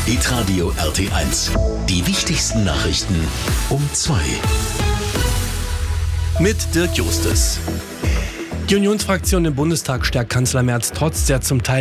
Hitradio RT1. Die wichtigsten Nachrichten um 2. Mit Dirk Justus. Die Unionsfraktion im Bundestag stärkt Kanzler Merz trotz der zum Teil